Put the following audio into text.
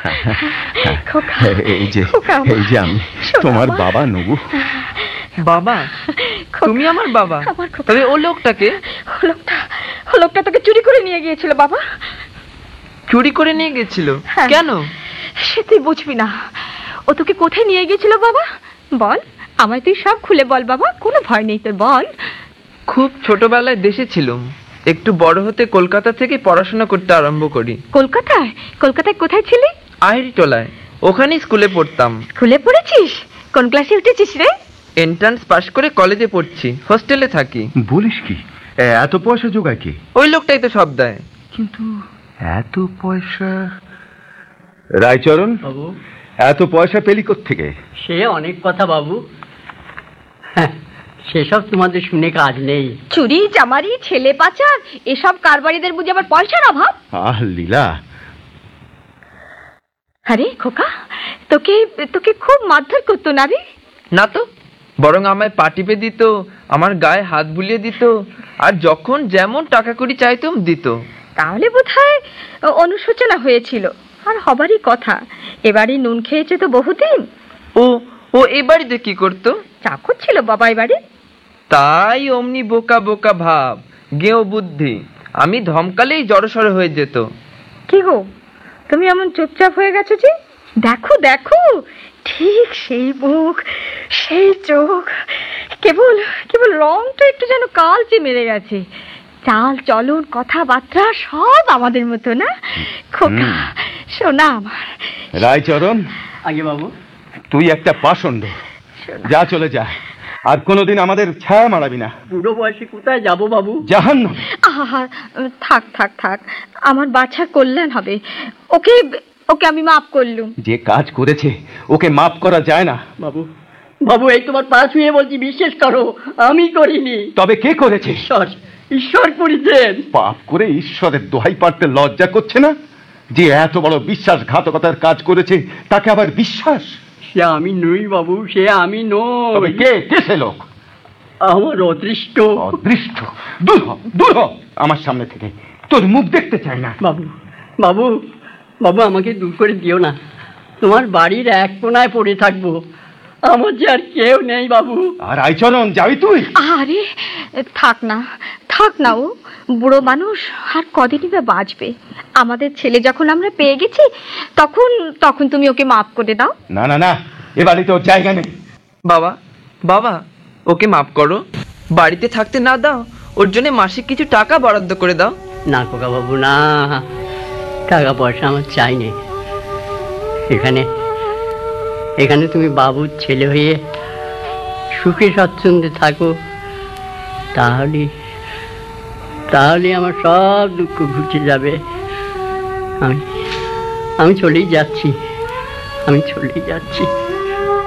এই যে আমি তোমার বাবা নবু। বাবা, তুমি আমার বাবা? তবে ও লোকটাকে? লোকটা তোকে চুরি করে নিয়ে গিয়েছিল বাবা। চুরি করে নিয়ে গেছিল? কেন? সে তুই বুঝবি না। ও তোকে কোথায় নিয়ে গিয়েছিল বাবা? বল আমায়, তুই সব খুলে বল বাবা, কোনো ভয় নেই তোর, বল। খুব ছোটবেলায় দেশে ছিলাম, একটু বড় হতে কলকাতা থেকে পড়াশোনা করতে আরম্ভ করি। কলকাতায়? কলকাতায় কোথায় ছিলি? আহিরিটোলায়, ওখানেই স্কুলে পড়তাম। স্কুলে পড়েছিস? কোন ক্লাসে উঠেছিস রে? এন্ট্রান্স পাশ করে কলেজে পড়ছি, হোস্টেলে থাকি। বলিস কি? এত পয়সা জোগায় কে? ওই লোকটাই তো সব দেয়। কিন্তু এত পয়সা? রায়চরণ বাবু, এত পয়সা পেলি কোত্থেকে? সে অনেক কথা বাবু, সেসব তোমাদের শুনে কাজ নেই। চুরি চামারি ছেলে পাচার এসব কারবারিদের বুঝে আবার পয়সার অভাব? লীলা। আরে খোকা, তোকে তোকে খুব মারধর করতো না রে? না তো, বরং আমায় পা টিপে দিত, আমার গায়ে হাত বুলিয়ে দিত, আর যখন যেমন টাকা কড়ি চাইতাম দিত। তাহলে বোধহয় অনুশোচনা হয়েছিল, আর হবারই কথা। এবারে নুন খেয়েছে তো বহুদিন। ও এ বাড়িতে কি করতো? চাকর ছিল বাবা এবারে। তাই অমনি বোকা বোকা ভাব, গেও বুদ্ধি। আমি ধমকালেই জড়সড় হয়ে যেত। কি গো, তুমি এমন চুপচাপ হয়ে গেছো যে? দেখো দেখো, ঠিক সেই মুখ, সেই চোখ, কেবল কেবল রংটা একটু যেন কালচে মেরে গেছে। চাল চলন কথাবার্তা সব আমাদের মতো না খোকা? শোনা আমার রায়চরণ। আগে বাবু, তুই একটা পাষণ্ড, যা চলে যা, আর কোনোদিন আমাদের ছায়া মারাবি না। বুড়ো বয়সে কোথায় যাবো বাবু? জাহান্নামে। আহা, থাক থাক থাক, আমার বাচ্চার কল্যাণ হবে। ওকে ওকে আমি মাফ করলুম। যে কাজ করেছে ওকে মাফ করা যায় না। বাবু বাবু, এই তোমার পা ছুঁয়ে বলছি, বিশ্বাস করো আমি করিনি। তবে কে করেছে? ঈশ্বর করেছেন। পাপ করে ঈশ্বরের দোহাই পাড়তে লজ্জা করছে না? যে এত বড় বিশ্বাসঘাতকতার কাজ করেছে তাকে আবার বিশ্বাস? সে আমি নই বাবু, সে আমি নই। কে কে সে লোক? আমার অদৃষ্ট। অদৃষ্ট? দূর হ আমার সামনে থেকে, তোর মুখ দেখতে চাই না। বাবু বাবু বাবু, আমাকে দূর করে দিও না। তোমার বাড়ির এক কোনায় পড়ে থাকবো, আমার যে আর কেউ নেই বাবু। আর আইচরণ, যাবি তুই? আরে থাক না, থাক না, ও বুড়ো মানুষ আর কদিনই বা বাঁচবে। আমাদের ছেলে যখন আমরা পেয়ে গেছি, তখন তখন তুমি ওকে মাফ করে দাও। না না না, এ বাড়িতে ওর জায়গা নেই। বাবা বাবা, ওকে মাফ করো, বাড়িতে থাকতে না দাও, ওর জন্য মাসিক কিছু টাকা বরাদ্দ করে দাও। না খোকা বাবু, না, টাকা পয়সা আমার চাই নেই। এখানে তুমি বাবুর ছেলে হয়ে সুখে স্বচ্ছন্দে থাকো, তাহলে আমার সব দুঃখ ঘুচে যাবে। আমি চলেই যাচ্ছি।